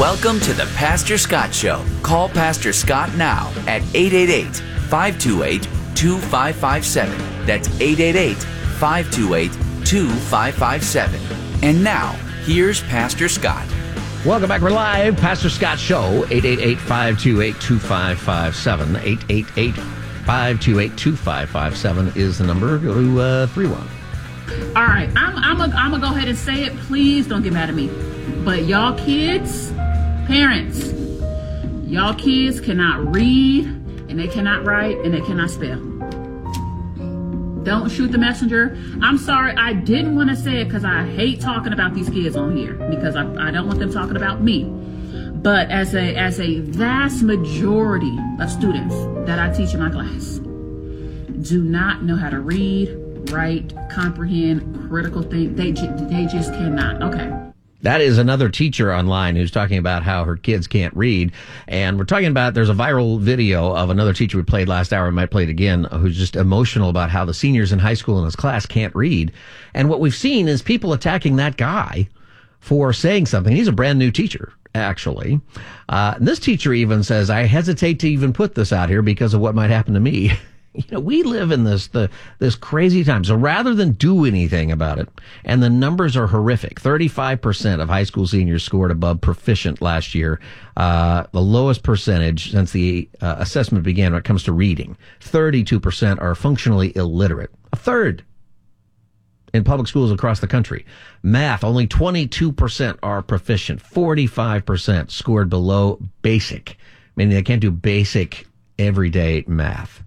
Welcome to the Pastor Scott Show. Call Pastor Scott now at 888-528-2557. That's 888-528-2557. And now, here's Pastor Scott. Welcome back. We're live. Pastor Scott Show, 888-528-2557. 888-528-2557 is the number. Go to 31. All right, I'm gonna go ahead and say it. Please don't get mad at me. But y'all kids, parents, y'all kids cannot read, and they cannot write, and they cannot spell. Don't shoot the messenger. I'm sorry, I didn't want to say it because I hate talking about these kids on here because I don't want them talking about me. But as a vast majority of students that I teach in my class do not know how to read, write, comprehend, critical think. They just cannot. Okay. That is another teacher online who's talking about how her kids can't read. And we're talking about, there's a viral video of another teacher we played last hour, we might play it again, who's just emotional about how the seniors in high school in his class can't read. And what we've seen is people attacking that guy for saying something. He's a brand new teacher, actually. This teacher even says, I hesitate to even put this out here because of what might happen to me. You know, we live in this crazy time. So rather than do anything about it, and the numbers are horrific. 35% of high school seniors scored above proficient last year, the lowest percentage since the assessment began when it comes to reading. 32% are functionally illiterate. A third in public schools across the country. Math, only 22% are proficient. 45% scored below basic, meaning they can't do basic everyday math.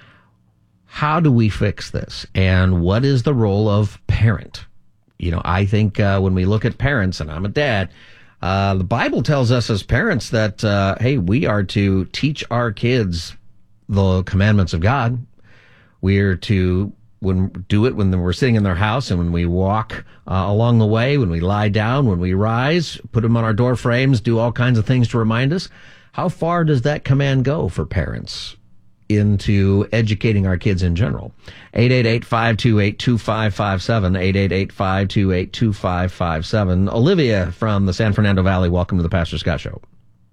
How do we fix this? And what is the role of parent? You know, I think when we look at parents, and I'm a dad, the Bible tells us as parents that, hey, we are to teach our kids the commandments of God. We're to do it when we're sitting in their house and when we walk along the way, when we lie down, when we rise, put them on our door frames, do all kinds of things to remind us. How far does that command go for parents into educating our kids in general? 888-528-2557, 888-528-2557. Olivia from the San Fernando Valley, welcome to the Pastor Scott Show.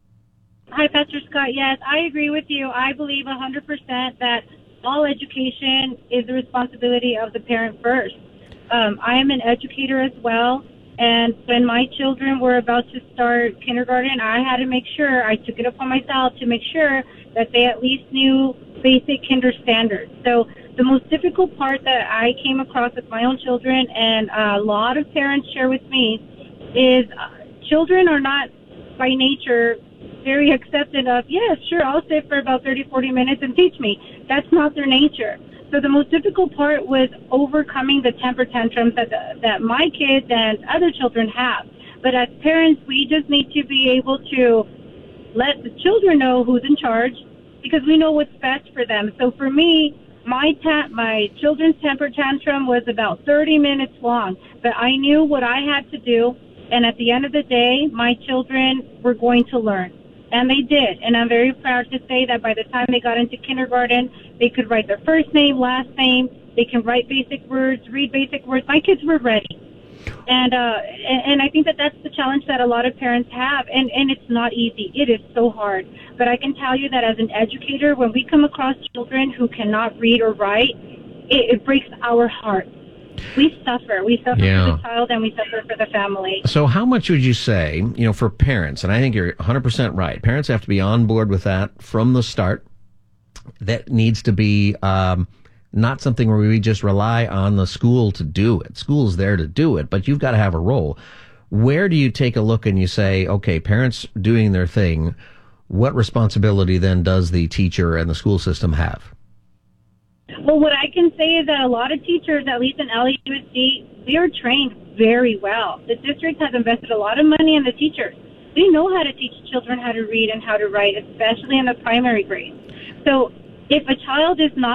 Hi, Pastor Scott. Yes, I agree with you. I believe 100% that all education is the responsibility of the parent first. I am an educator as well, and when my children were about to start kindergarten, I had to make sure, I took it upon myself to make sure that they at least knew basic kinder standards. So the most difficult part that I came across with my own children, and a lot of parents share with me, is children are not by nature very accepting of, yes, sure, I'll sit for about 30, 40 minutes and teach me. That's not their nature. So the most difficult part was overcoming the temper tantrums that my kids and other children have. But as parents, we just need to be able to let the children know who's in charge, because we know what's best for them. So for me, my children's temper tantrum was about 30 minutes long, but I knew what I had to do, and at the end of the day, my children were going to learn. And they did, and I'm very proud to say that by the time they got into kindergarten, they could write their first name, last name, they can write basic words, read basic words. My kids were ready. And I think that that's the challenge that a lot of parents have, and it's not easy. It is so hard. But I can tell you that as an educator, when we come across children who cannot read or write, it breaks our heart. We suffer. We suffer for the child, and we suffer for the family. So how much would you say, you know, for parents, and I think you're 100% right, parents have to be on board with that from the start. That needs to be not something where we just rely on the school to do it. School's there to do it, but you've got to have a role. Where do you take a look and you say, okay, parents doing their thing, what responsibility then does the teacher and the school system have? Well, what I can say is that a lot of teachers, at least in LAUSD, they are trained very well. The district has invested a lot of money in the teachers. They know how to teach children how to read and how to write, especially in the primary grades. So if a child is not